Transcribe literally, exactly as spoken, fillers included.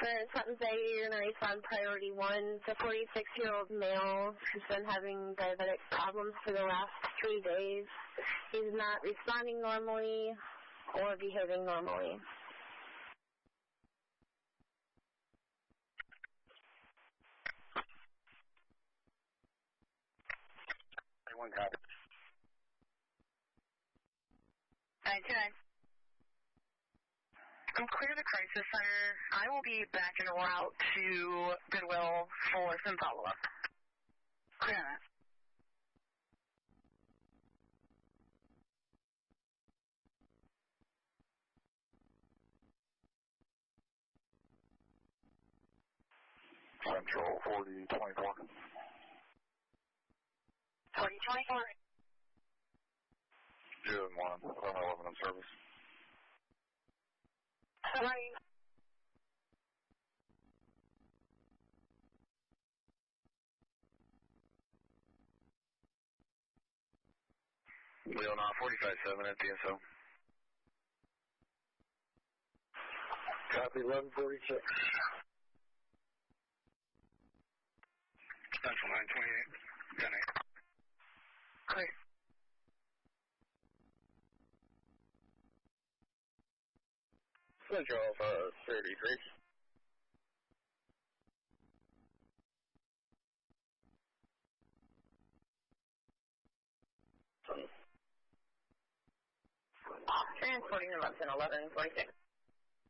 For Sutton Bay, you're going to respond priority one. It's a forty-six-year-old male who's been having diabetic problems for the last three days. He's not responding normally or behaving normally. One copy. nine two nine. I'm clear the crisis center. I will be back en route to Goodwill for some follow-up. Clear on that. Central forty twenty-four. forty twenty-four. June one, eleven eleven in service. Sorry. Leonard forty-five seven at D S O. Copy eleven forty-six. Central nine twenty-eight. ten eight. Clear. Central Alpha thirty-three. Transporting them up to eleven forty-six.